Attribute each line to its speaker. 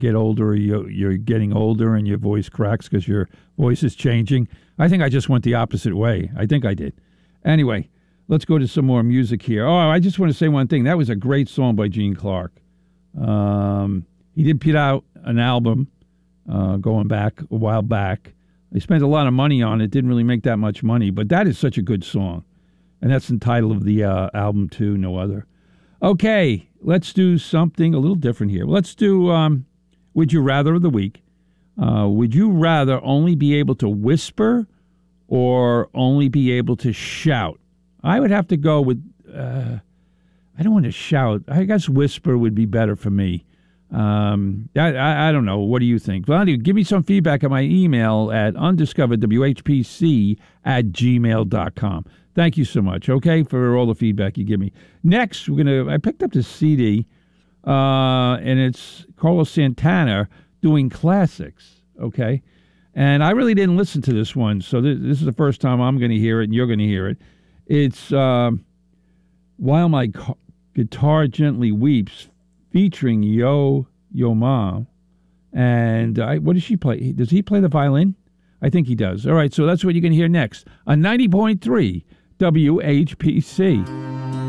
Speaker 1: get older, or you're getting older and your voice cracks because your voice is changing. I think I just went the opposite way. I think I did. Anyway, let's go to some more music here. Oh, I just want to say one thing. That was a great song by Gene Clark. He did put out an album going back a while back. They spent a lot of money on it. Didn't really make that much money, but that is such a good song. And that's the title of the album, too, No Other. Okay, let's do something a little different here. Let's do Would You Rather of the Week. Would you rather only be able to whisper or only be able to shout? I would have to go with, I don't want to shout. I guess whisper would be better for me. I don't know. What do you think? Well, anyway, give me some feedback at my email at undiscoveredwhpc@gmail.com. Thank you so much, okay, for all the feedback you give me. Next, I picked up this CD, and it's Carlos Santana doing classics, okay? And I really didn't listen to this one, so this is the first time I'm going to hear it and you're going to hear it. It's While My Guitar Gently Weeps, featuring Yo Ma. And what does she play? Does he play the violin? I think he does. All right, so that's what you're going to hear next on 90.3 WHPC.